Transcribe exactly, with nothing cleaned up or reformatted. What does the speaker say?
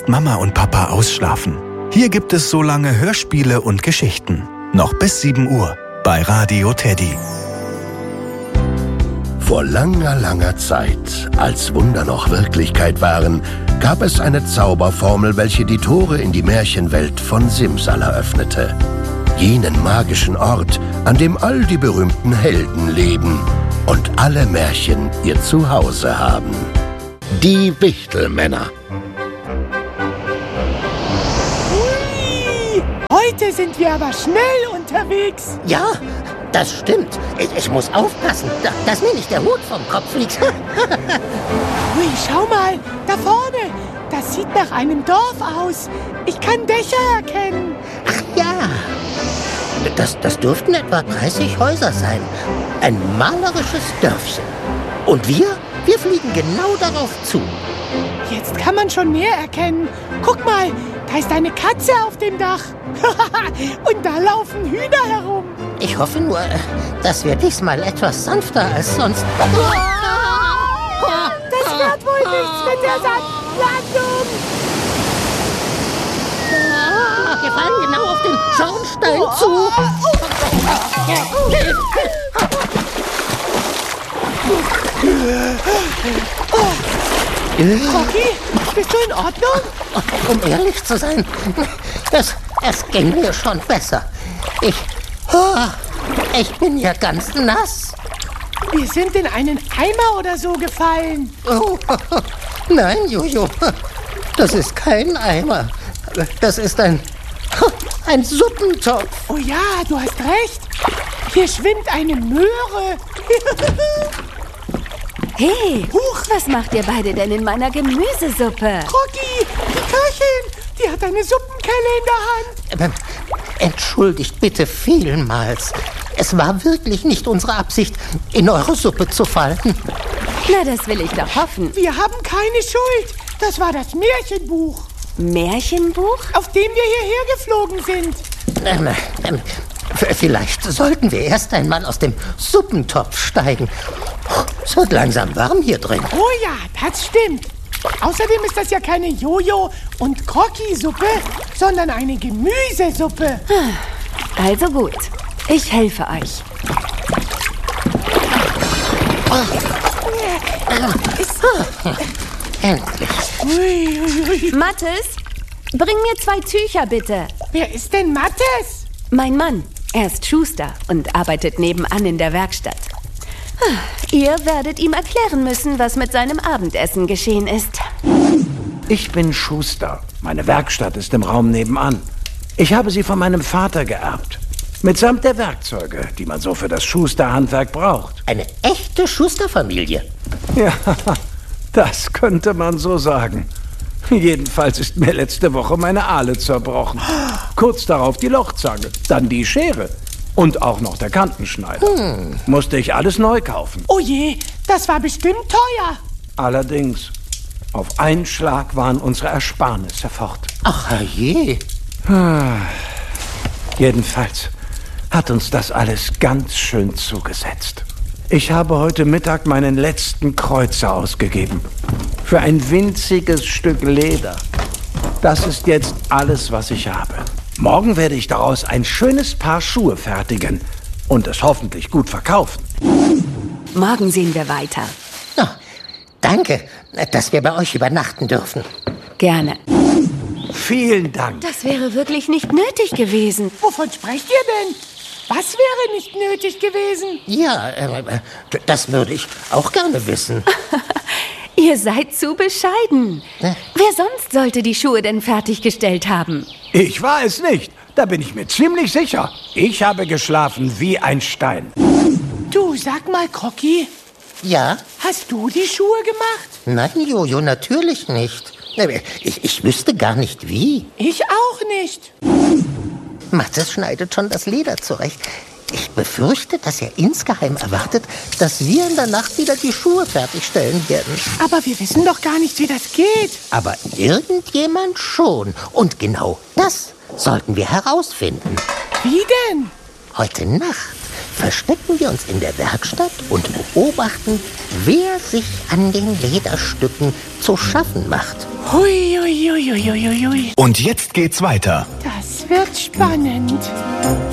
Mama und Papa ausschlafen. Hier gibt es so lange Hörspiele und Geschichten. Noch bis sieben Uhr bei Radio Teddy. Vor langer, langer Zeit, als Wunder noch Wirklichkeit waren, gab es eine Zauberformel, welche die Tore in die Märchenwelt von Simsala öffnete. Jenen magischen Ort, an dem all die berühmten Helden leben und alle Märchen ihr Zuhause haben. Die Wichtelmänner. Hui! Heute sind wir aber schnell unterwegs. Ja, das stimmt. Ich, ich muss aufpassen, da, dass mir nicht der Hut vom Kopf fliegt. Hui, schau mal, da vorne. Das sieht nach einem Dorf aus. Ich kann Dächer erkennen. Ach ja, das, das dürften etwa dreißig Häuser sein. Ein malerisches Dörfchen. Und wir, wir fliegen genau darauf zu. Jetzt kann man schon mehr erkennen. Guck mal, da ist eine Katze auf dem Dach. Und da laufen Hühner herum. Ich hoffe nur, dass wir diesmal etwas sanfter als sonst... Das wird wohl nichts mit der Sandlandung. Wir fallen genau auf den Schornstein zu. Rocky, bist du in Ordnung? Um ehrlich zu sein, es, es ging mir schon besser. Ich, oh, ich bin ja ganz nass. Wir sind in einen Eimer oder so gefallen. Oh, nein, Jojo, das ist kein Eimer. Das ist ein, ein Suppentopf. Oh ja, du hast recht. Hier schwimmt eine Möhre. Hey, Huch, was macht ihr beide denn in meiner Gemüsesuppe? Rocky, die Köchin, die hat eine Suppenkelle in der Hand. Entschuldigt bitte vielmals. Es war wirklich nicht unsere Absicht, in eure Suppe zu fallen. Na, das will ich doch hoffen. Wir haben keine Schuld. Das war das Märchenbuch. Märchenbuch? Auf dem wir hierher geflogen sind. Ähm, ähm, vielleicht sollten wir erst einmal aus dem Suppentopf steigen. Es wird langsam warm hier drin. Oh ja, das stimmt. Außerdem ist das ja keine Jojo- und Crocky-Suppe, sondern eine Gemüsesuppe. Also gut, ich helfe euch. Endlich. Ui, ui, ui. Mathis, bring mir zwei Tücher bitte. Wer ist denn Mathis? Mein Mann, er ist Schuster und arbeitet nebenan in der Werkstatt. Ihr werdet ihm erklären müssen, was mit seinem Abendessen geschehen ist. Ich bin Schuster. Meine Werkstatt ist im Raum nebenan. Ich habe sie von meinem Vater geerbt. Mitsamt der Werkzeuge, die man so für das Schusterhandwerk braucht. Eine echte Schusterfamilie. Ja, das könnte man so sagen. Jedenfalls ist mir letzte Woche meine Ahle zerbrochen. Kurz darauf die Lochzange, dann die Schere. Und auch noch der Kantenschneider. Hm. Musste ich alles neu kaufen. Oh je, das war bestimmt teuer. Allerdings, auf einen Schlag waren unsere Ersparnisse fort. Ach je. Jedenfalls hat uns das alles ganz schön zugesetzt. Ich habe heute Mittag meinen letzten Kreuzer ausgegeben. Für ein winziges Stück Leder. Das ist jetzt alles, was ich habe. Morgen werde ich daraus ein schönes Paar Schuhe fertigen und es hoffentlich gut verkaufen. Morgen sehen wir weiter. Oh, danke, dass wir bei euch übernachten dürfen. Gerne. Vielen Dank. Das wäre wirklich nicht nötig gewesen. Wovon sprecht ihr denn? Was wäre nicht nötig gewesen? Ja, äh, das würde ich auch gerne wissen. Ihr seid zu bescheiden. Äh? Wer sonst sollte die Schuhe denn fertiggestellt haben? Ich war es nicht. Da bin ich mir ziemlich sicher. Ich habe geschlafen wie ein Stein. Du, sag mal, Crocky, Ja? hast du die Schuhe gemacht? Nein, Jojo, natürlich nicht. Ich, ich wüsste gar nicht wie. Ich auch nicht. Mathis schneidet schon das Leder zurecht. Ich befürchte, dass er insgeheim erwartet, dass wir in der Nacht wieder die Schuhe fertigstellen werden. Aber wir wissen doch gar nicht, wie das geht. Aber irgendjemand schon. Und genau das sollten wir herausfinden. Wie denn? Heute Nacht verstecken wir uns in der Werkstatt und beobachten, wer sich an den Lederstücken zu schaffen macht. Hui, hui, hui, hui, hui, hui. Und jetzt geht's weiter. Das wird spannend.